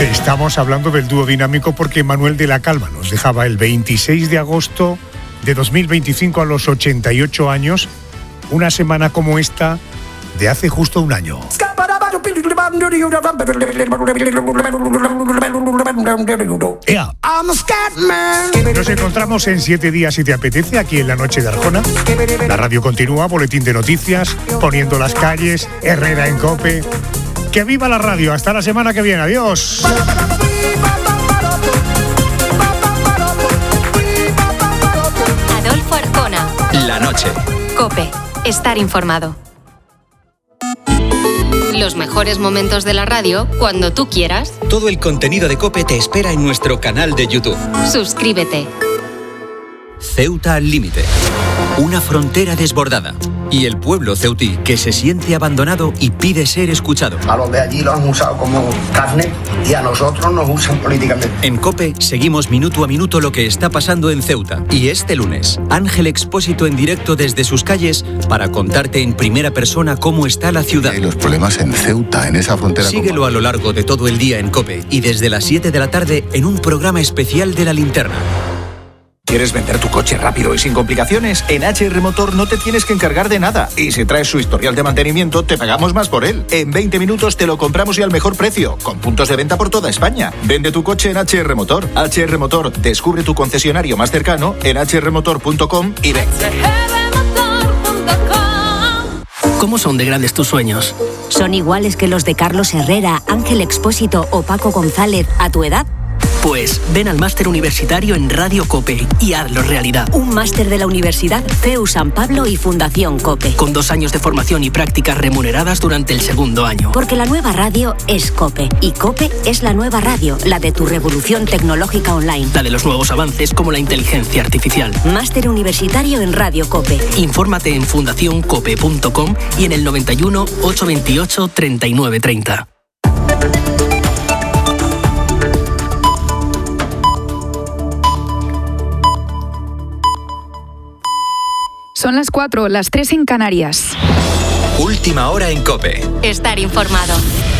Estamos hablando del dúo dinámico porque Manuel de la Calva nos dejaba el 26 de agosto de 2025 a los 88 años, una semana como esta de hace justo un año. ¡Ea! Nos encontramos en 7 días si te apetece, aquí en la noche de Arjona. La radio continúa, boletín de noticias, poniendo las calles, Herrera en COPE. ¡Que viva la radio! Hasta la semana que viene. ¡Adiós! Adolfo Arjona. La noche. COPE. Estar informado. Los mejores momentos de la radio cuando tú quieras. Todo el contenido de COPE te espera en nuestro canal de YouTube. Suscríbete. Ceuta al límite. Una frontera desbordada. Y el pueblo ceutí que se siente abandonado y pide ser escuchado. A los de allí los han usado como carne y a nosotros nos usan políticamente. En COPE seguimos minuto a minuto lo que está pasando en Ceuta. Y este lunes, Ángel Expósito en directo desde sus calles para contarte en primera persona cómo está la ciudad. Y los problemas en Ceuta, en esa frontera. Síguelo a lo largo de todo el día en COPE y desde las 7 de la tarde en un programa especial de La Linterna. ¿Quieres vender tu coche rápido y sin complicaciones? En HR Motor no te tienes que encargar de nada. Y si traes su historial de mantenimiento, te pagamos más por él. En 20 minutos te lo compramos y al mejor precio, con puntos de venta por toda España. Vende tu coche en HR Motor. HR Motor, descubre tu concesionario más cercano en hrmotor.com y ven. ¿Cómo son de grandes tus sueños? ¿Son iguales que los de Carlos Herrera, Ángel Expósito o Paco González a tu edad? Pues ven al máster universitario en Radio COPE y hazlo realidad. Un máster de la Universidad CEU San Pablo y Fundación COPE. Con 2 años de formación y prácticas remuneradas durante el segundo año. Porque la nueva radio es COPE. Y COPE es la nueva radio, la de tu revolución tecnológica online. La de los nuevos avances como la inteligencia artificial. Máster universitario en Radio COPE. Infórmate en fundacioncope.com y en el 91 828 3930. Son las 4, las 3 en Canarias. Última hora en COPE. Estar informado.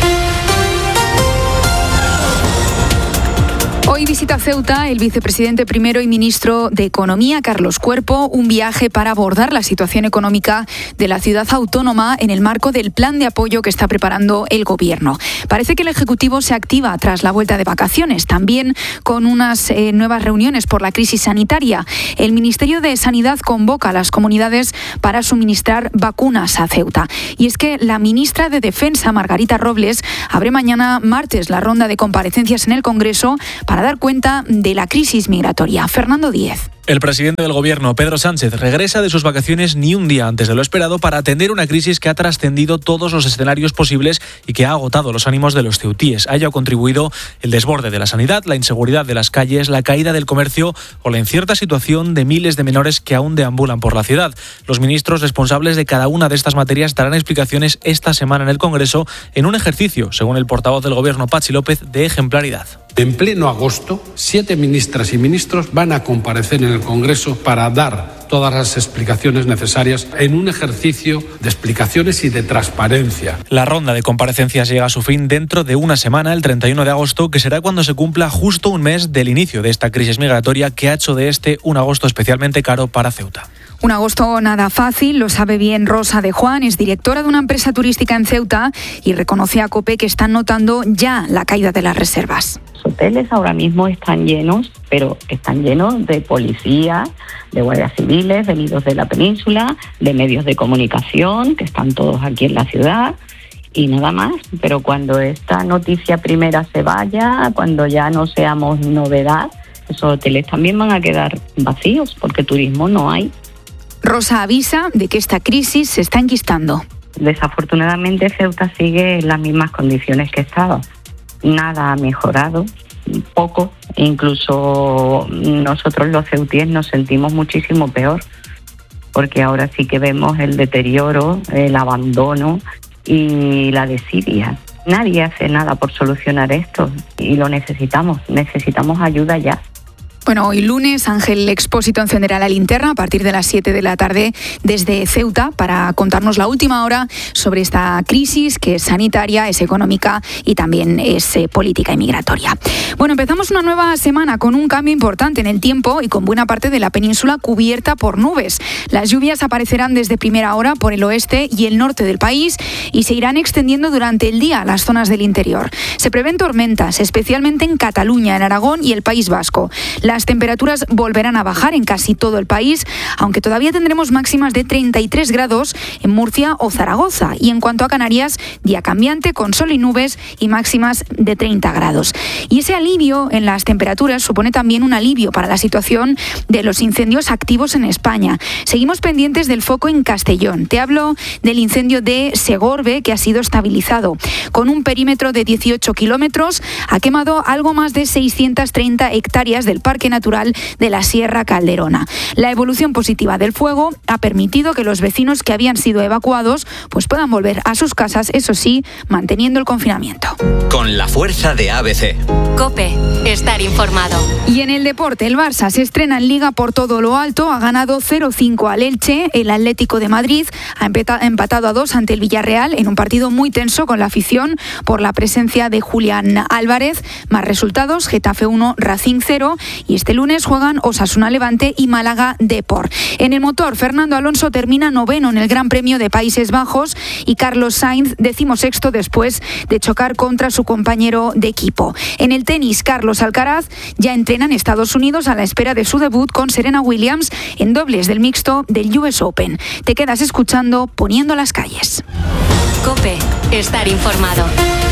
Hoy visita Ceuta el vicepresidente primero y ministro de Economía, Carlos Cuerpo, un viaje para abordar la situación económica de la ciudad autónoma en el marco del plan de apoyo que está preparando el Gobierno. Parece que el Ejecutivo se activa tras la vuelta de vacaciones, también con unas nuevas reuniones por la crisis sanitaria. El Ministerio de Sanidad convoca a las comunidades para suministrar vacunas a Ceuta. Y es que la ministra de Defensa, Margarita Robles, abre mañana martes la ronda de comparecencias en el Congreso para dar cuenta de la crisis migratoria. Fernando Díez. El presidente del Gobierno, Pedro Sánchez, regresa de sus vacaciones ni un día antes de lo esperado para atender una crisis que ha trascendido todos los escenarios posibles y que ha agotado los ánimos de los ceutíes. A ello ha contribuido el desborde de la sanidad, la inseguridad de las calles, la caída del comercio o la incierta situación de miles de menores que aún deambulan por la ciudad. Los ministros responsables de cada una de estas materias darán explicaciones esta semana en el Congreso en un ejercicio, según el portavoz del Gobierno, Patxi López, de ejemplaridad. En pleno agosto, 7 ministras y ministros van a comparecer en el Congreso para dar todas las explicaciones necesarias en un ejercicio de explicaciones y de transparencia. La ronda de comparecencias llega a su fin dentro de una semana, el 31 de agosto, que será cuando se cumpla justo un mes del inicio de esta crisis migratoria que ha hecho de este un agosto especialmente caro para Ceuta. Un agosto nada fácil, lo sabe bien Rosa de Juan, es directora de una empresa turística en Ceuta y reconoce a COPE que están notando ya la caída de las reservas. Los hoteles ahora mismo están llenos, pero están llenos de policías, de guardias civiles, venidos de la península, de medios de comunicación, que están todos aquí en la ciudad, y nada más. Pero cuando esta noticia primera se vaya, cuando ya no seamos novedad, esos hoteles también van a quedar vacíos, porque turismo no hay. Rosa avisa de que esta crisis se está enquistando. Desafortunadamente Ceuta sigue en las mismas condiciones que estaba. Nada ha mejorado, poco. Incluso nosotros los ceutíes nos sentimos muchísimo peor, porque ahora sí que vemos el deterioro, el abandono y la desidia. Nadie hace nada por solucionar esto y lo necesitamos ayuda ya. Bueno, hoy lunes Ángel Expósito encenderá la linterna a partir de las 7 de la tarde desde Ceuta para contarnos la última hora sobre esta crisis que es sanitaria, es económica y también es política y migratoria. Bueno, empezamos una nueva semana con un cambio importante en el tiempo y con buena parte de la península cubierta por nubes. Las lluvias aparecerán desde primera hora por el oeste y el norte del país y se irán extendiendo durante el día a las zonas del interior. Se prevén tormentas, especialmente en Cataluña, en Aragón y el País Vasco. Las temperaturas volverán a bajar en casi todo el país, aunque todavía tendremos máximas de 33 grados en Murcia o Zaragoza. Y en cuanto a Canarias, día cambiante con sol y nubes y máximas de 30 grados. Y ese alivio en las temperaturas supone también un alivio para la situación de los incendios activos en España. Seguimos pendientes del foco en Castellón. Te hablo del incendio de Segorbe, que ha sido estabilizado. Con un perímetro de 18 kilómetros, ha quemado algo más de 630 hectáreas del Parque Natural de la Sierra Calderona. La evolución positiva del fuego ha permitido que los vecinos que habían sido evacuados pues puedan volver a sus casas, eso sí, manteniendo el confinamiento. Con la fuerza de ABC. COPE, estar informado. Y en el deporte, el Barça se estrena en Liga por todo lo alto, ha ganado 0-5 al Elche, el Atlético de Madrid ha empatado a 2 ante el Villarreal en un partido muy tenso con la afición por la presencia de Julián Álvarez. Más resultados, Getafe 1, Racing 0 y este lunes juegan Osasuna Levante y Málaga Depor. En el motor, Fernando Alonso termina noveno en el Gran Premio de Países Bajos y Carlos Sainz 16º después de chocar contra su compañero de equipo. En el tenis, Carlos Alcaraz ya entrena en Estados Unidos a la espera de su debut con Serena Williams en dobles del mixto del US Open. Te quedas escuchando Poniendo las calles. COPE, estar informado.